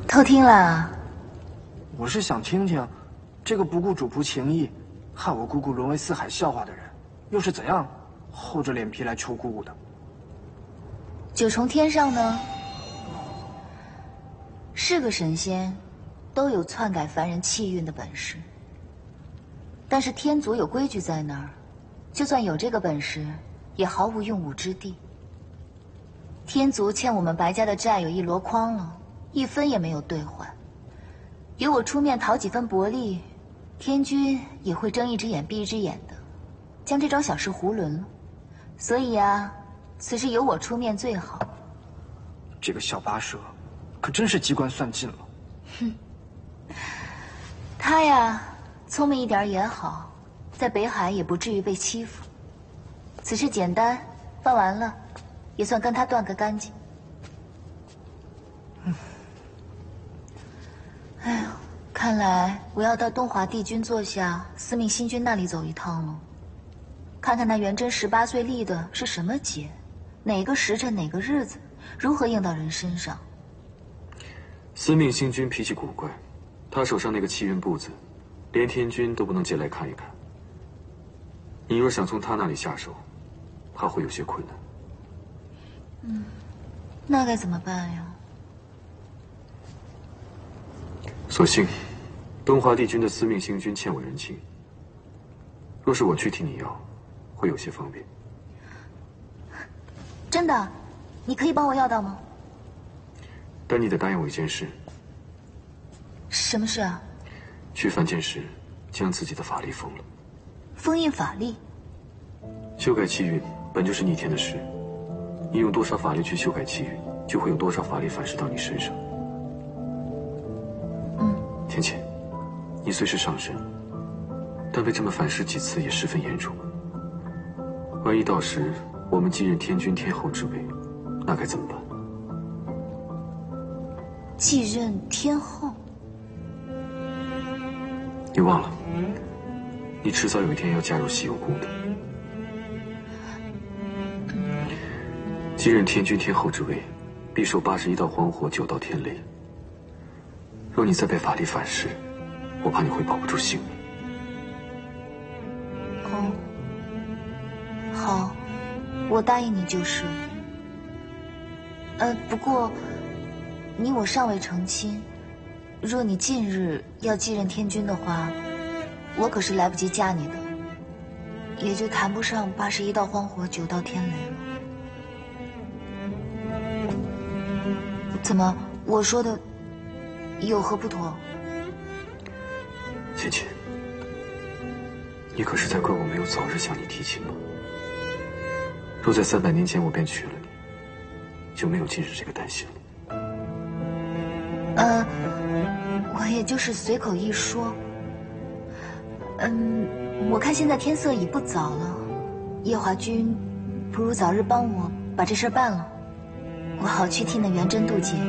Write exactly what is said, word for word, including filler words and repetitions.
偷听了？ 我是想听听，这个不顾主仆情谊，害我姑姑沦为四海笑话的人，又是怎样厚着脸皮来求姑姑的？ 九重天上呢，是个神仙，都有篡改凡人气运的本事。但是天族有规矩在那儿，就算有这个本事，也毫无用武之地。天族欠我们白家的债有一箩筐了，一分也没有兑还。有我出面讨几分薄利，天君也会睁一只眼闭一只眼的，将这桩小事囫囵了。所以啊，此事由我出面最好。 这个小八蛇，可真是机关算尽了。 哼，他呀，聪明一点也好，在北海也不至于被欺负。此事简单，办完了，也算跟他断个干净。嗯，哎呀，看来我要到东华帝君座下司命星君那里走一趟了，看看那元贞十八岁立的是什么节，哪个时辰哪个日子，如何应到人身上。 司命星君脾气古怪，他手上那个气运簿子，连天君都不能借来看一看。你若想从他那里下手，怕会有些困难。 嗯，那该怎么办呀？ 所幸，东华帝君的司命星君欠我人情。若是我去替你要，会有些方便。 真的？你可以帮我要到吗？ 但你得答应我一件事。 什么事啊？ 去凡间时，将自己的法力封了。 封印法力？ 修改气运本就是逆天的事，你用多少法力去修改气运，就会有多少法力反噬到你身上。 嗯， 天谴，你虽是上神，但被这么反噬几次也十分严重。万一到时我们继任天君天后之位，那该怎么办？ 继任天后？ 你忘了，你迟早有一天要加入西游宫的。继任天君天后之位，必受八十一道荒火，九道天雷。若你再被法力反噬，我怕你会保不住性命。 哦，好，我答应你就是。呃，不过你我尚未成亲，若你近日要继任天君的话，我可是来不及嫁你的，也就谈不上八十一道荒火，九道天雷了。怎么，我说的有何不妥？ 芊芊，你可是在怪我没有早日向你提亲吗？若在三百年前我便娶了你，就没有今日这个担心了。 呃，我也就是随口一说。嗯，我看现在天色已不早了，夜华君不如早日帮我把这事办了，我好去替那元贞渡劫。